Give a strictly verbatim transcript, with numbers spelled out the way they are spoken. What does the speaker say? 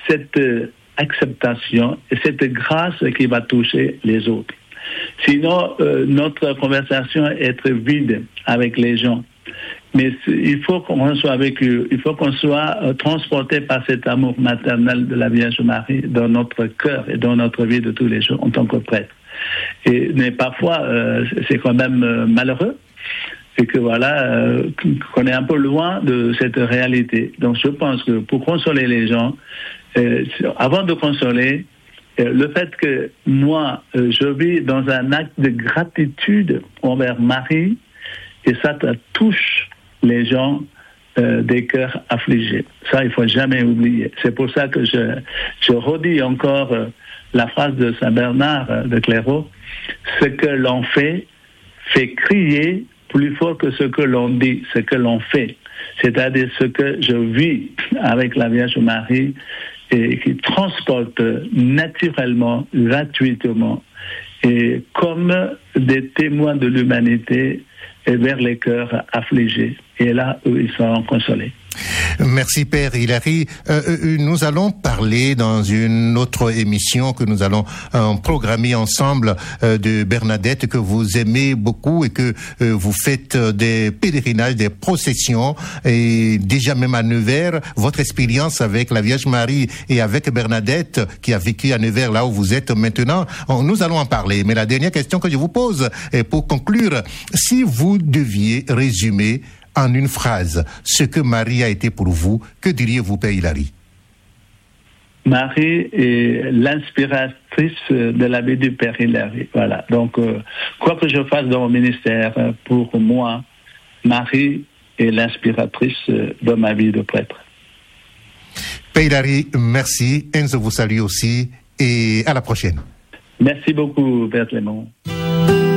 cette euh, acceptation et cette grâce qui va toucher les autres. Sinon, euh, notre conversation est très vide avec les gens. Mais il faut qu'on soit avec eux, il faut qu'on soit euh, transporté par cet amour maternel de la Vierge Marie dans notre cœur et dans notre vie de tous les jours en tant que prêtre. Et, mais parfois, euh, c'est quand même euh, malheureux, et que voilà, euh, qu'on est un peu loin de cette réalité. Donc je pense que pour consoler les gens, euh, avant de consoler, euh, le fait que moi, euh, je vis dans un acte de gratitude envers Marie, et ça, ça touche les gens euh, des cœurs affligés. Ça, il faut jamais oublier. C'est pour ça que je, je redis encore euh, la phrase de Saint Bernard euh, de Clairvaux: ce que l'on fait fait crier plus fort que ce que l'on dit, ce que l'on fait. C'est-à-dire ce que je vis avec la Vierge Marie et qui transporte naturellement, gratuitement, et comme des témoins de l'humanité et vers les cœurs affligés. Et là, eux, ils sont consolés. Merci Père Hilary. Euh, euh, nous allons parler dans une autre émission que nous allons euh, programmer ensemble euh, de Bernadette, que vous aimez beaucoup et que euh, vous faites des pèlerinages, des processions, et déjà même à Nevers, votre expérience avec la Vierge Marie et avec Bernadette qui a vécu à Nevers, là où vous êtes maintenant, nous allons en parler. Mais la dernière question que je vous pose, et pour conclure, si vous deviez résumer en une phrase ce que Marie a été pour vous, que diriez-vous, Père Hilary? Marie est l'inspiratrice de la vie du Père Hilary. Voilà. Donc, euh, quoi que je fasse dans mon ministère, pour moi, Marie est l'inspiratrice de ma vie de prêtre. Père Hilary, merci. Enzo vous salue aussi et à la prochaine. Merci beaucoup, Père Clément.